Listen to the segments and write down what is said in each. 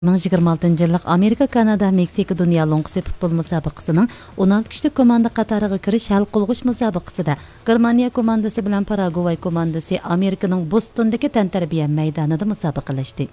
2026 yıllık Amerika, Kanada, Meksika Dünya Lonqisi futbol musobaqasining 16 kuchli komanda qatoriga kirish hal qilg'ish musobaqasida Germaniya komandasi bilan Paragvay komandasi Amerikaning Bostondagi tantarbiya maydonida musobaqalashdi.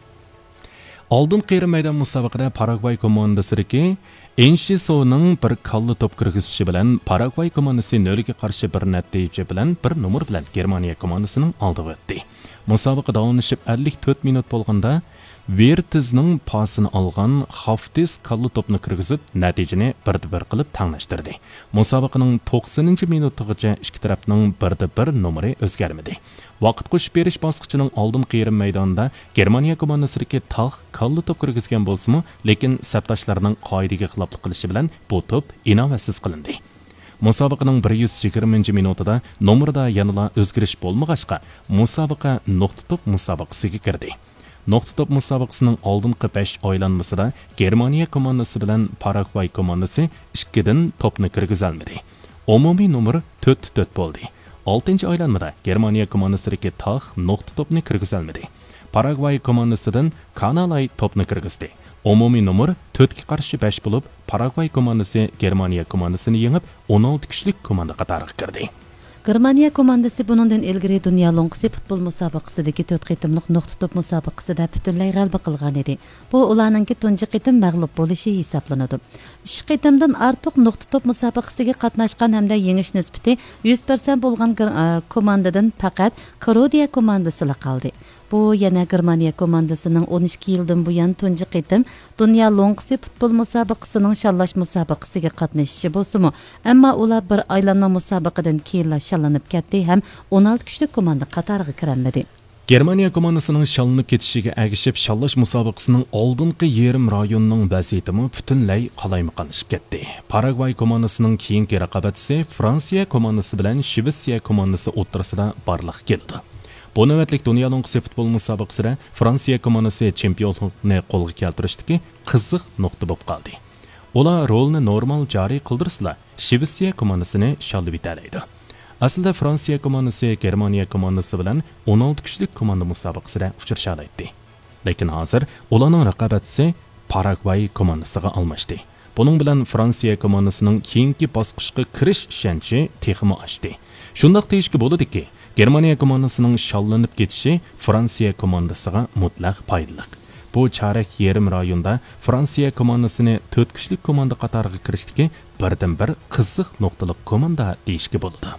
Oldin qiyrim maydon musobaqada Paragvay komandasidagi Enshesovning bir kalla top kirgizilishi bilan Paragvay komandasi 0ga qarshi bir natija bilan bir nomer bilan Germaniya komandasining oldiga o'tdi. Musobaqa davomlashib 54 minut bo'lganda Vertizning pasini olgan Haftiz kalla topni kirgizib, natijani 1-1 qilib tanglashtirdi. Musobaqaning 90-minutigacha ikki tarafning 1-1 nomeri o'zgarmadi. Vaqt qo'shib berish bosqichining oldin qiyrim maydonida Germaniya komandasidagi Tag kalla top kirgizgan bo'lsa-mu, lekin sabtashlarining qoidaga xiloflik qilishi bilan bu top inovatsiz qilindi. Musobaqaning 120-minutida nomerda yanada o'zgarish bo'lmag'achqa, musobaqa nuqta top musobaqasiga kirdi. Nuqta top musobaqasining oldingi 5 aylanmasida Germaniya komandasi bilan Paragvay komandasi 2dan topni kirgizolmadi. Umumiy nomer 4-4 bo'ldi. 6-aylanmada Germaniya komandasidagi Tag nuqta topni kirgizolmadi. Paragvay komandasidan Kanalay topni kirgizdi. Umumiy nomer 4ga qarshi 5 bo'lib, Paragvay komandasi Germaniya komandasini yengib 16 kuchli komanda qatoriga kirdi. Germaniya komandasi buningdan ilgari Dünya Lonqisi futbol musobaqasidagi 4 qitimliq nuqta top musobaqasida butunlay g'alaba qilgan edi. Bu ularningki tunji qitim mag'lub bo'lishi hisoblanadi. 3 qitimdan ortiq nuqta top musobaqasiga qatnashgan hamda yengish nisbati 100% bo'lgan komandadan faqat Korodiya komandasi qoldi. Bu yana Germaniya komandasining 12 yildan buyon tunji qitim Dünya Lonqisi futbol musobaqasining shallash musobaqasiga qatnashishi bo'lsa-mu, ammo ular bir aylanma musobaqadan keyin shallanib ketdi ham 16 kuchli komanda qatoriga kirolmadi. Germaniya komandasining shallanib ketishiga agishib shallash musobaqasining oldingi yarim rayonining vaziyatimi butunlay qalaymaqonlashib ketdi. Paragvay komandasining keyingi raqobatchisi Fransiya komandasi bilan Shvetsiya komandasi o'rtasida barliq keldi. Bu navbatlik Dünya Lonqisi futbol musobaqasida Fransiya komandasi chempionlikni qo'lga keltirishdagi qiziq nuqta bo'lib qoldi. Ular rolni normal joriy qildirsizlar, Shvetsiya komandasini shallab etalaydi. Aslida Fransiya komandasi Germaniya komandasi bilan 16 kuchli komanda musobaqasida uchrashalaydi. Lekin hozir ularning raqobatchisi Paragvay komandasiga almashdi. Buning bilan Fransiya komandasining keyingi bosqichga kirish ishonchi texmi oshdi. Shundaq deyishga bo'ladiki, Germaniya komandasining shallanib ketishi Fransiya komandasiga mutlaq foydali. Bu chorak yarim rayonda Fransiya komandasini 4 kuchli komanda qatoriga kirishdagi birdan-bir qiziq nuqtali komanda deyishga bo'ladi.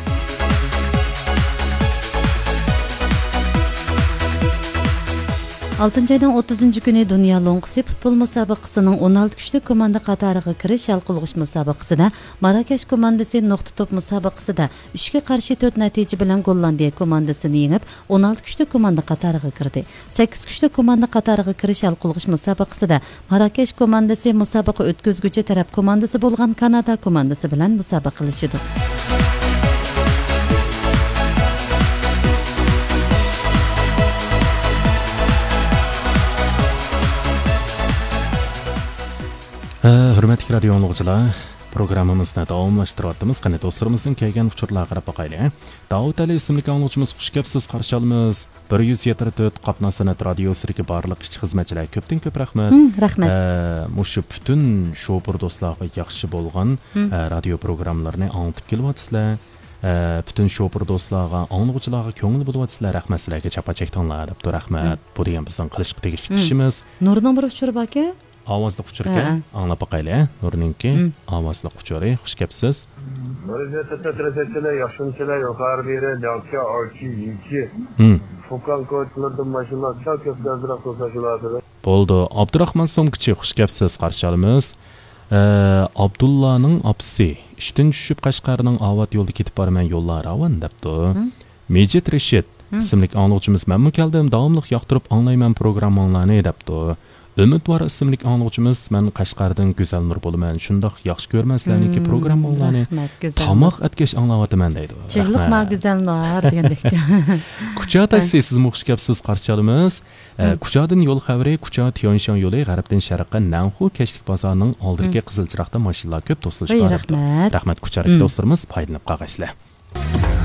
6-ayning 30-kuni Dünya Lonqisi futbol musobaqasining 16 kuchli komanda qatoriga kirish hal qilg'ish musobaqasida Marokash komandasi nuqta top musobaqasida 3ga qarshi 4 natija bilan Gollandiya komandasini yengib 16 kuchli komanda qatoriga kirdi. 8 kuchli komanda qatoriga kirish hal qilg'ish musobaqasida Marokash komandasi musobaqa o'tkazguvchi taraf komandasi bo'lgan Kanada komandasi bilan musobaqalashadi. Hurmatli radio anglag'uchilar, programmamizni davomlashtiryapmiz. Qani do'stlarimizning kelgan uchurlarga qarab boqaylik. Davud Ali ismli anglag'uchimiz xush kelibsiz, qarshi olamiz. 174 Qopna san'at radiosidagi barliq ishchi xizmatchilar ko'pdan ko'p rahmat. Rahmat. Mushu butun shopur do'stlarga yaxshi bo'lgan radio programmalarini anglitib kelyapsizlar. Butun shopur do'stlarga, anglag'uchilarga ko'ngil bo'lyapsizlar. Rahmat sizlarga chapachaktonlar deb rahmat. Bu degan bizning qilishga tegishli ishimiz. Nurning bir uchuri borki, ovozli uchurga anglab boqaylik. Nurninki ovozli uchuri, xush kelibsiz. Yaxshimchilar, yuqori beri Dalka Archi Yiki. Fokan ko'chlardan mashinalar çok ko'plardan to'sashiladi. Bo'ldi. Abdurahmon Somkichi, xush kelibsiz, qarshi olamiz. Abdullaning apsi ishdan tushib Qashqarning Avot yo'lda ketib borman yo'llar avan debdi. Mejit Rashid ismli anglag'uchimiz men keldim, davomli yoqtirib anglayman programmalarni debdi. Umidvor ismli anglag'uchimiz men Qashqardan Go'zal Nur bo'laman. Shundoq yaxshi ko'rmansizlarniki programmalarni tomoq atkash anglayapman deydi. Chizliq ma Go'zal Nur degandekcha. Kucha taksi siz xush kelibsiz, qarshi olamiz. Kuchadan yo'l xavri, Kucha Tyanshan yo'li g'arbdan sharqqa Nanxu kashlik bozorining oldidagi qizil chiroqda mashinalar ko'p to'silishib boradi. Rahmat Kuchalik do'stlarimiz, foydalanib qolgaysizlar.